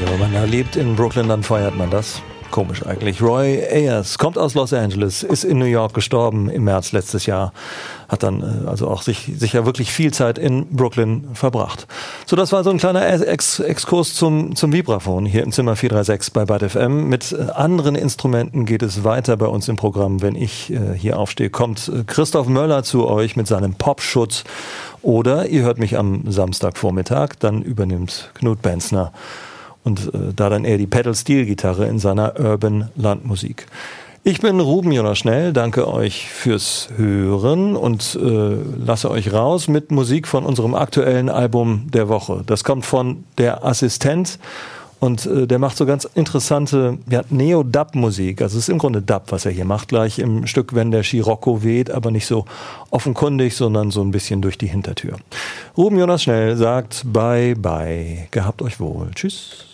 Ja, wenn man da lebt in Brooklyn, dann feiert man das. Komisch eigentlich. Roy Ayers kommt aus Los Angeles, ist in New York gestorben im März letztes Jahr, hat dann also auch sicher wirklich viel Zeit in Brooklyn verbracht. So, das war so ein kleiner Exkurs zum Vibraphon hier im Zimmer 436 bei Bad FM. Mit anderen Instrumenten geht es weiter bei uns im Programm. Wenn ich hier aufstehe, kommt Christoph Möller zu euch mit seinem Popschutz. Oder ihr hört mich am Samstagvormittag, dann übernimmt Knut Benzner. Und da dann eher die Pedal-Steel-Gitarre in seiner Urban-Landmusik. Ich bin Ruben Jonas Schnell, danke euch fürs Hören und lasse euch raus mit Musik von unserem aktuellen Album der Woche. Das kommt von Der Assistent und der macht so ganz interessante Neo-Dub-Musik. Also es ist im Grunde Dub, was er hier macht, gleich im Stück Wenn der Scirocco weht, aber nicht so offenkundig, sondern so ein bisschen durch die Hintertür. Ruben Jonas Schnell sagt Bye Bye, gehabt euch wohl, tschüss.